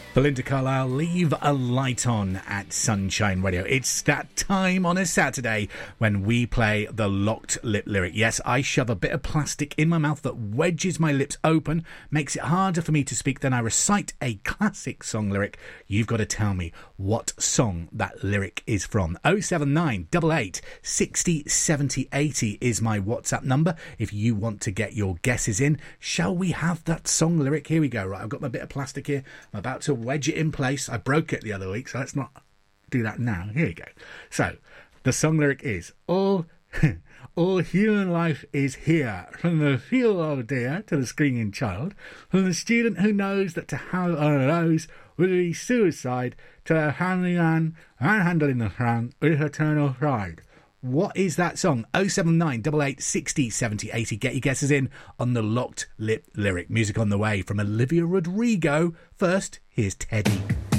Belinda Carlisle, Leave a Light On at Sunshine Radio. It's that time on a Saturday when we play the locked lip lyric. Yes, I shove a bit of plastic in my mouth that wedges my lips open, makes it harder for me to speak. Then I recite a classic song lyric. You've got to tell me what song that lyric is from. 079 88 60 70 80 is my WhatsApp number if you want to get your guesses in. Shall we have that song lyric? Here we go. Right, I've got my bit of plastic here. I'm about to wedge it in place. I broke it the other week, so let's not do that now. Here we go. So the song lyric is all human life is here, from the feel of deer to the screaming child, from the student who knows that to have a rose would be suicide, to the handyman handling the frown with eternal pride. What is that song? 079 88 60 70 80. Get your guesses in on the locked lip lyric. Music on the way from Olivia Rodrigo. First, here's Teddy.